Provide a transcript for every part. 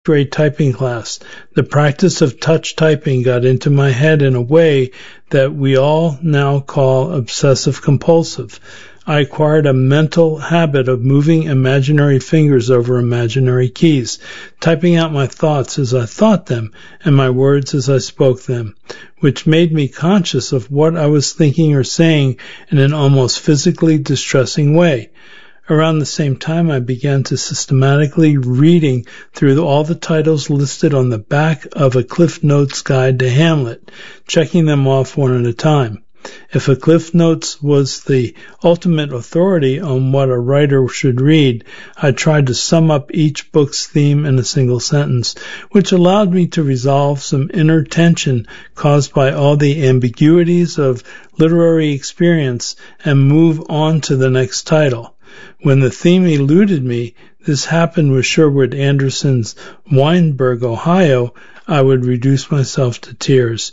grade typing class. The practice of touch typing got into my head in a way that we all now call obsessive compulsive. I acquired a mental habit of moving imaginary fingers over imaginary keys, typing out my thoughts as I thought them and my words as I spoke them, which made me conscious of what I was thinking or saying in an almost physically distressing way. Around the same time, I began to systematically reading through all the titles listed on the back of a Cliff Notes guide to Hamlet, checking them off one at a time. If a Cliff Notes was the ultimate authority on what a writer should read, I tried to sum up each book's theme in a single sentence, which allowed me to resolve some inner tension caused by all the ambiguities of literary experience and move on to the next title. When the theme eluded me, this happened with Sherwood Anderson's Wynberg, Ohio, I would reduce myself to tears.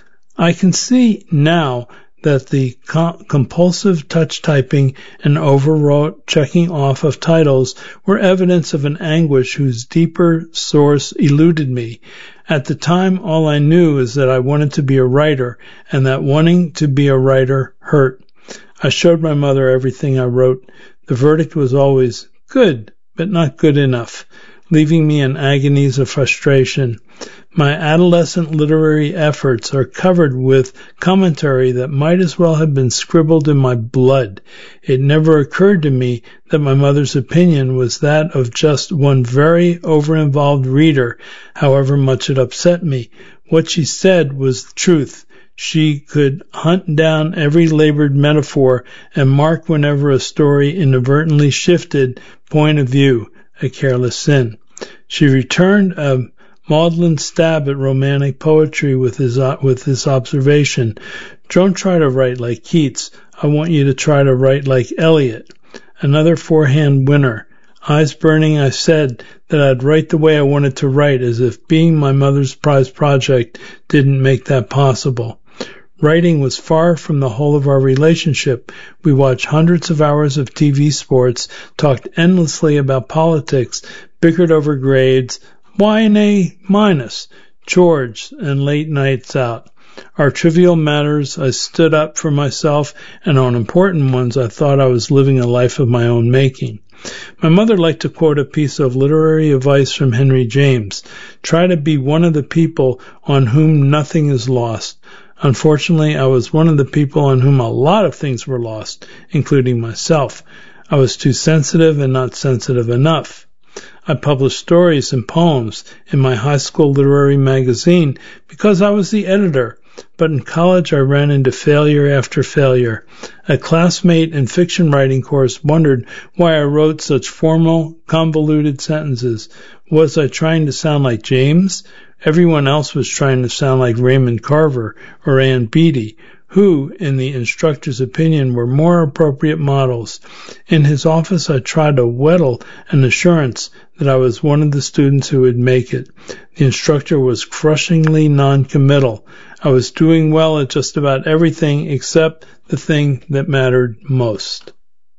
I can see now that the compulsive touch typing and overwrought checking off of titles were evidence of an anguish whose deeper source eluded me. At the time, all I knew is that I wanted to be a writer, and that wanting to be a writer hurt. I showed my mother everything I wrote. The verdict was always good, but not good enough, leaving me in agonies of frustration. My adolescent literary efforts are covered with commentary that might as well have been scribbled in my blood. It never occurred to me that my mother's opinion was that of just one very over-involved reader, however much it upset me. What she said was the truth. She could hunt down every labored metaphor and mark whenever a story inadvertently shifted point of view, a careless sin. She returned a maudlin stab at romantic poetry with this observation: "Don't try to write like Keats. I want you to try to write like Eliot." Another forehand winner. Eyes burning, I said that I'd write the way I wanted to write, as if being my mother's prized project didn't make that possible. Writing was far from the whole of our relationship. We watched hundreds of hours of TV sports, talked endlessly about politics, bickered over grades, why an A-, George, and late nights out. Our trivial matters, I stood up for myself, and on important ones, I thought I was living a life of my own making. My mother liked to quote a piece of literary advice from Henry James: "Try to be one of the people on whom nothing is lost." Unfortunately, I was one of the people on whom a lot of things were lost, including myself. I was too sensitive and not sensitive enough. I published stories and poems in my high school literary magazine because I was the editor, but in college I ran into failure after failure. A classmate in fiction writing course wondered why I wrote such formal, convoluted sentences. Was I trying to sound like James? Everyone else was trying to sound like Raymond Carver or Ann Beattie, who, in the instructor's opinion, were more appropriate models. In his office, I tried to wheedle an assurance that I was one of the students who would make it. The instructor was crushingly non-committal. I was doing well at just about everything except the thing that mattered most.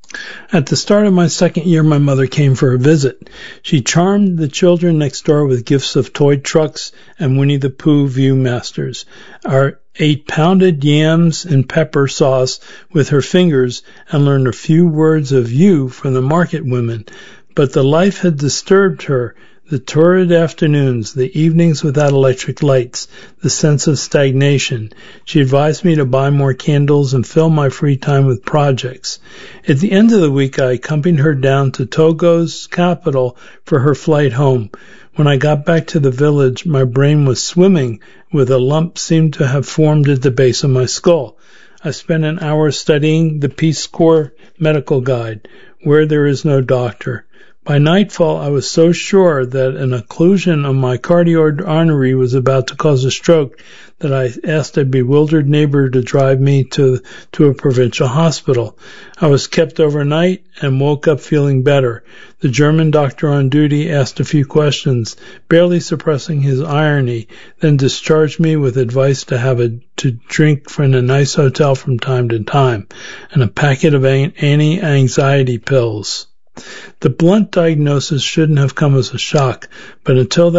At the start of my second year, my mother came for a visit. She charmed the children next door with gifts of toy trucks and Winnie the Pooh Viewmasters. Ate pounded yams and pepper sauce with her fingers and learned a few words of you from the market women. But the life had disturbed her. The torrid afternoons, the evenings without electric lights, the sense of stagnation. She advised me to buy more candles and fill my free time with projects. At the end of the week, I accompanied her down to Togo's capital for her flight home. When I got back to the village, my brain was swimming with a lump seemed to have formed at the base of my skull. I spent an hour studying the Peace Corps medical guide, Where There Is No Doctor. By nightfall, I was so sure that an occlusion of my carotid artery was about to cause a stroke that I asked a bewildered neighbor to drive me to a provincial hospital. I was kept overnight and woke up feeling better. The German doctor on duty asked a few questions, barely suppressing his irony, then discharged me with advice to drink from a nice hotel from time to time, and a packet of anti-anxiety pills. The blunt diagnosis shouldn't have come as a shock, but until that